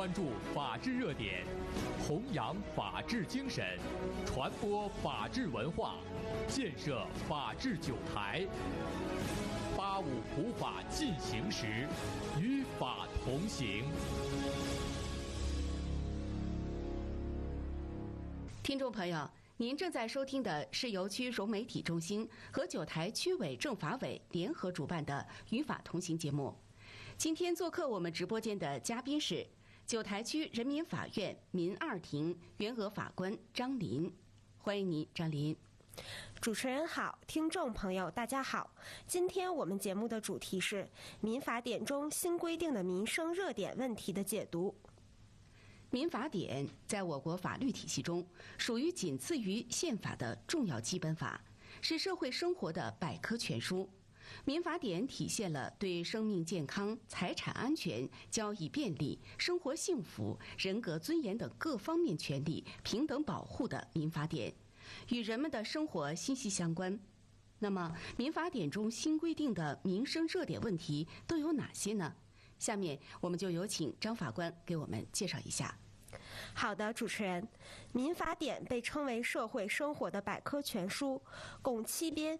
关注法治热点，弘扬法治精神，传播法治文化，建设法治酒台。85普法进行时，与法同行。 听众朋友，您正在收听的是由区融媒体中心和九台区委政法委联合主办的《与法同行》节目。今天做客我们直播间的嘉宾是九台区人民法院民二庭原额法官张林，欢迎您，张林。 主持人好，听众朋友大家好。今天我们节目的主题是民法典中新规定的民生热点问题的解读。 民法典在我国法律体系中属于仅次于宪法的重要基本法，是社会生活的百科全书。民法典体现了对生命健康、财产安全、交易便利、生活幸福、人格尊严等各方面权利平等保护的民法典，与人们的生活息息相关。那么，民法典中新规定的民生热点问题都有哪些呢？下面我们就有请张法官给我们介绍一下。 好的，主持人，民法典被称为社会生活的百科全书，共7编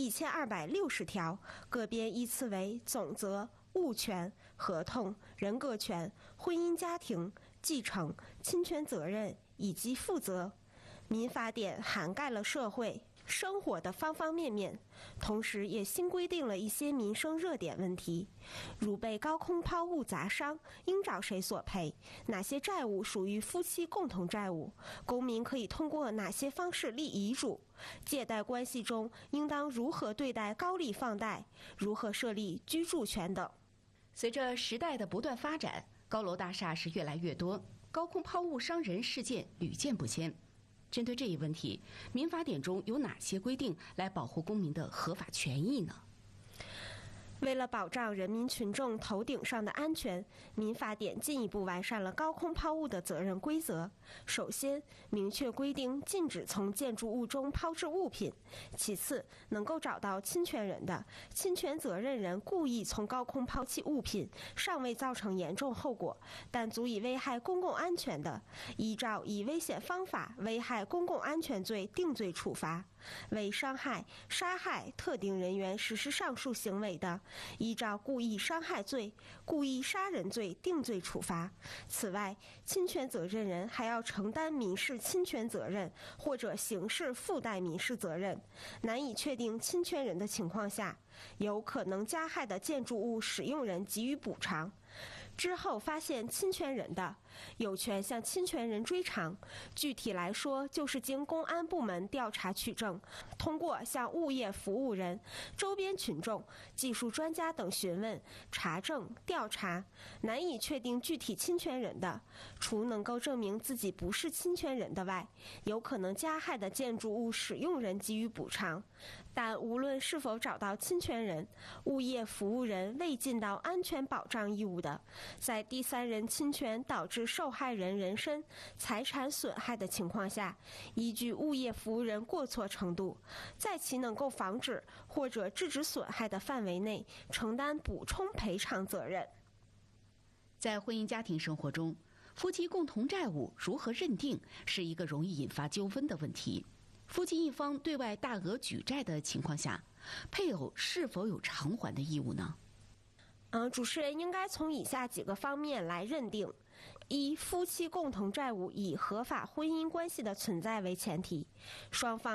1260条，各编依次为总则、物权、合同、人格权、婚姻家庭、继承、侵权责任以及负责。民法典涵盖了社会生活的方方面面，同时也新规定了一些民生热点问题，如被高空抛物砸伤应找谁索赔，哪些债务属于夫妻共同债务，公民可以通过哪些方式立遗嘱，借贷关系中应当如何对待高利放贷，如何设立居住权等。 随着时代的不断发展，高楼大厦是越来越多，高空抛物伤人事件屡见不鲜。针对这一问题，民法典中有哪些规定来保护公民的合法权益呢？ 为了保障人民群众头顶上的安全，民法典进一步完善了高空抛物的责任规则。首先，明确规定禁止从建筑物中抛掷物品；其次，能够找到侵权人的，侵权责任人故意从高空抛弃物品，尚未造成严重后果，但足以危害公共安全的，依照以危险方法危害公共安全罪定罪处罚。为伤害、杀害特定人员实施上述行为的，依照故意伤害罪、故意杀人罪定罪处罚。此外，侵权责任人还要承担民事侵权责任或者刑事附带民事责任。难以确定侵权人的情况下，有可能加害的建筑物使用人给予补偿。之后发现侵权人的，有权向侵权人追偿。具体来说，就是经公安部门调查取证，通过向物业服务人、周边群众、技术专家等询问、查证、调查，难以确定具体侵权人的，除能够证明自己不是侵权人的外，有可能加害的建筑物使用人给予补偿。但无论是否找到侵权人，物业服务人未尽到安全保障义务的，在第三人侵权导致受害人人身、财产损害的情况下，依据物业服务人过错程度，在其能够防止或者制止损害的范围内，承担补充赔偿责任。 在婚姻家庭生活中，夫妻共同债务如何认定是一个容易引发纠纷的问题。夫妻一方对外大额举债的情况下，配偶是否有偿还的义务呢？ 主持人应该从以下几个方面来认定：一、夫妻共同债务以合法婚姻关系的存在为前提，双方